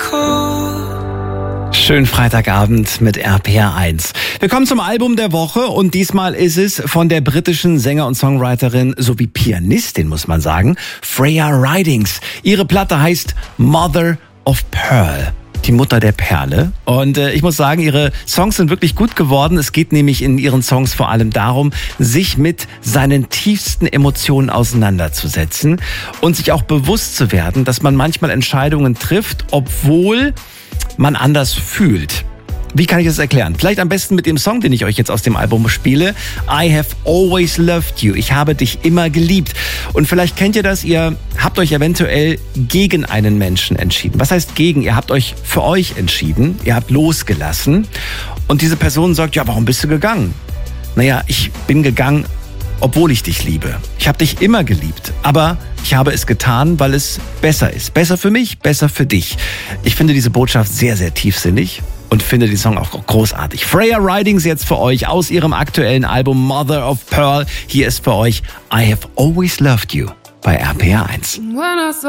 Schönen Freitagabend mit RPR 1. Wir kommen zum Album der Woche und diesmal ist es von der britischen Sänger- und Songwriterin sowie Pianistin, muss man sagen, Freya Ridings. Ihre Platte heißt Mother of Pearl. Die Mutter der Perle. Und ich muss sagen, ihre Songs sind wirklich gut geworden. Es geht nämlich in ihren Songs vor allem darum, sich mit seinen tiefsten Emotionen auseinanderzusetzen und sich auch bewusst zu werden, dass man manchmal Entscheidungen trifft, obwohl man anders fühlt. Wie kann ich das erklären? Vielleicht am besten mit dem Song, den ich euch jetzt aus dem Album spiele. I have always loved you. Ich habe dich immer geliebt. Und vielleicht kennt ihr das, ihr habt euch eventuell gegen einen Menschen entschieden. Was heißt gegen? Ihr habt euch für euch entschieden. Ihr habt losgelassen. Und diese Person sagt, ja, warum bist du gegangen? Naja, ich bin gegangen, obwohl ich dich liebe. Ich habe dich immer geliebt. Aber ich habe es getan, weil es besser ist. Besser für mich, besser für dich. Ich finde diese Botschaft sehr, sehr tiefsinnig. Und finde den Song auch großartig. Freya Ridings jetzt für euch aus ihrem aktuellen Album Mother of Pearl. Hier ist für euch I Have Always Loved You bei RPR 1.